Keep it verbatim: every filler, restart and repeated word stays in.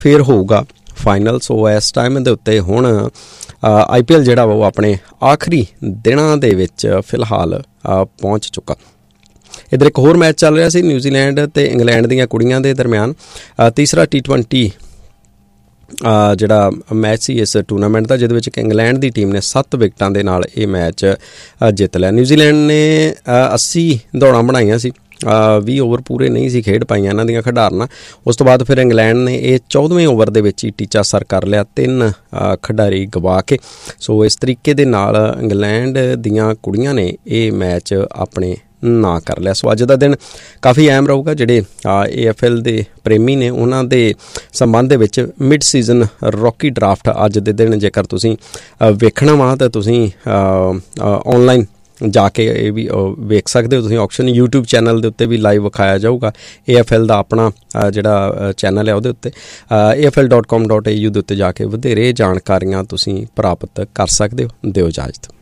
ਫਿਰ ਹੋਊਗਾ ਫਾਈਨਲ। ਸੋ ਇਸ ਟਾਈਮ ਦੇ ਉੱਤੇ ਹੁਣ ਆਈ ਪੀ ਐਲ ਜਿਹੜਾ ਵਾ ਉਹ ਆਪਣੇ ਆਖਰੀ ਦਿਨਾਂ ਦੇ ਵਿੱਚ ਫਿਲਹਾਲ ਪਹੁੰਚ ਚੁੱਕਾ। ਇੱਧਰ ਇੱਕ ਹੋਰ ਮੈਚ ਚੱਲ ਰਿਹਾ ਸੀ ਨਿਊਜ਼ੀਲੈਂਡ ਅਤੇ ਇੰਗਲੈਂਡ ਦੀਆਂ ਕੁੜੀਆਂ ਦੇ ਦਰਮਿਆਨ, ਤੀਸਰਾ ਟੀ ਟਵੈਂਟੀ ਜਿਹੜਾ ਮੈਚ ਸੀ ਇਸ ਟੂਰਨਾਮੈਂਟ ਦਾ, ਜਿਹਦੇ ਵਿੱਚ ਕਿ ਇੰਗਲੈਂਡ ਦੀ ਟੀਮ ਨੇ ਸੱਤ ਵਿਕਟਾਂ ਦੇ ਨਾਲ ਇਹ ਮੈਚ ਜਿੱਤ ਲਿਆ। ਨਿਊਜ਼ੀਲੈਂਡ ਨੇ ਅੱਸੀ ਦੌੜਾਂ ਬਣਾਈਆਂ ਸੀ, ਵੀਹ ਓਵਰ ਪੂਰੇ ਨਹੀਂ ਸੀ ਖੇਡ ਪਾਈਆਂ ਇਹਨਾਂ ਦੀਆਂ ਖਿਡਾਰਨਾਂ। ਉਸ ਤੋਂ ਬਾਅਦ ਫਿਰ ਇੰਗਲੈਂਡ ਨੇ ਇਹ ਚੌਦਵੇਂ ਓਵਰ ਦੇ ਵਿੱਚ ਹੀ ਟੀਚਾ ਸਰ ਕਰ ਲਿਆ, ਤਿੰਨ ਖਿਡਾਰੀ ਗਵਾ ਕੇ। ਸੋ ਇਸ ਤਰੀਕੇ ਦੇ ਨਾਲ ਇੰਗਲੈਂਡ ਦੀਆਂ ਕੁੜੀਆਂ ਨੇ ਇਹ ਮੈਚ ਆਪਣੇ ਨਾ ਕਰ ਲਿਆ। ਸੋ ਅੱਜ ਦਾ ਦਿਨ ਕਾਫੀ ਅਹਿਮ ਰਹੂਗਾ। ਜਿਹੜੇ ਏ ਐਫ ਐਲ ਦੇ ਪ੍ਰੇਮੀ ਨੇ ਉਹਨਾਂ ਦੇ ਸੰਬੰਧ ਦੇ ਵਿੱਚ ਮਿਡ ਸੀਜ਼ਨ ਰੌਕੀ ਡਰਾਫਟ ਅੱਜ ਦੇ ਦਿਨ ਜੇਕਰ ਤੁਸੀਂ ਵੇਖਣਾ ਵਾ ਤਾਂ ਤੁਸੀਂ ਔਨਲਾਈਨ ਜਾ ਕੇ ਇਹ ਵੀ ਵੇਖ ਸਕਦੇ ਹੋ। ਤੁਸੀਂ ਆਕਸ਼ਨ ਯੂਟਿਊਬ ਚੈਨਲ ਦੇ ਉੱਤੇ ਵੀ ਲਾਈਵ ਵਿਖਾਇਆ ਜਾਊਗਾ। ਏ ਐਫ ਐਲ ਦਾ ਆਪਣਾ ਜਿਹੜਾ ਚੈਨਲ ਹੈ ਉਹਦੇ ਉੱਤੇ ਏ ਐਫ ਐਲ ਡੋਟ ਕਾਮ ਡੋਟ ਏ ਯੂ ਦੇ ਉੱਤੇ ਜਾ ਕੇ ਵਧੇਰੇ ਜਾਣਕਾਰੀਆਂ ਤੁਸੀਂ ਪ੍ਰਾਪਤ ਕਰ ਸਕਦੇ ਹੋ। ਦਿਓ ਇਜਾਜ਼ਤ।